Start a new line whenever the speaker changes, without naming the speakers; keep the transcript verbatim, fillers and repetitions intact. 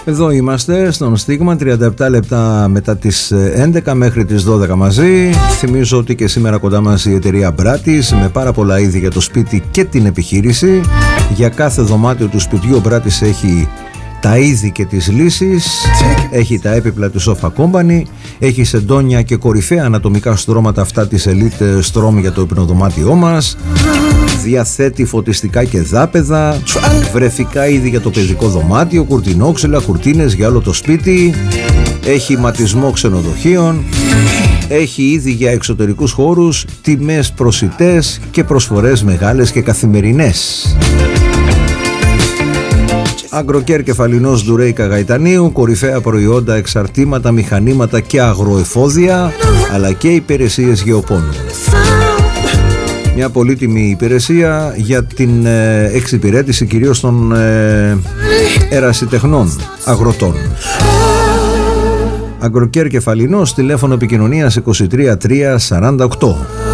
Εδώ είμαστε στον Στίγμα, τριάντα επτά λεπτά μετά τις έντεκα μέχρι τις δώδεκα μαζί. Θυμίζω ότι και σήμερα κοντά μας η εταιρεία Μπράτης με πάρα πολλά είδη για το σπίτι και την επιχείρηση. Για κάθε δωμάτιο του σπιτιού ο Μπράτης έχει τα είδη και τις λύσεις, έχει τα έπιπλα του Sofa Company, έχει σεντόνια και κορυφαία ανατομικά στρώματα αυτά της Elite Strom για το υπνοδωμάτιό μας, διαθέτει φωτιστικά και δάπεδα, βρεφικά είδη για το παιδικό δωμάτιο, κουρτινόξυλα, κουρτίνες για όλο το σπίτι, έχει ματισμό ξενοδοχείων, έχει είδη για εξωτερικούς χώρους, τιμές προσιτές και προσφορές μεγάλες και καθημερινές. Αγκροκέρ Κεφαλινός Ντουρέι Καγαϊτανίου, κορυφαία προϊόντα, εξαρτήματα, μηχανήματα και αγροεφόδια, αλλά και υπηρεσίες γεωπόνου. Μια πολύτιμη υπηρεσία για την ε, εξυπηρέτηση κυρίως των ε, ερασιτεχνών αγροτών. Αγκροκέρ Κεφαλινός, τηλέφωνο επικοινωνίας είκοσι τρία τρία σαράντα οκτώ.